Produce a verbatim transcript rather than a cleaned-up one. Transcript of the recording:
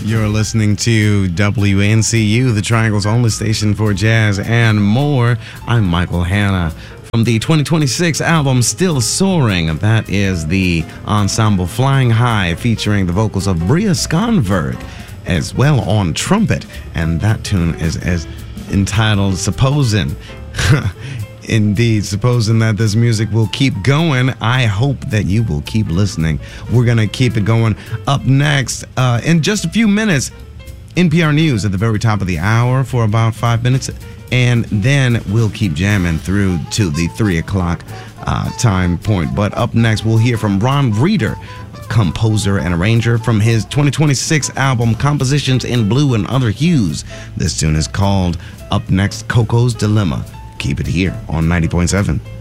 You're listening to W N C U, the Triangle's only station for jazz and more. I'm Michael Hanna. From the twenty twenty-six album Still Soaring, that is the ensemble Flying High, featuring the vocals of Bria Skonberg as well on trumpet. And that tune is, is entitled Supposin'. Indeed, supposing that this music will keep going, I hope that you will keep listening. We're going to keep it going. Up next, uh, in just a few minutes, N P R News at the very top of the hour for about five minutes. And then we'll keep jamming through to the three o'clock uh, time point. But up next, we'll hear from Ron Reeder, composer and arranger, from his twenty twenty-six album Compositions in Blue and Other Hues. This tune is called Up Next, Coco's Dilemma. Keep it here on ninety point seven.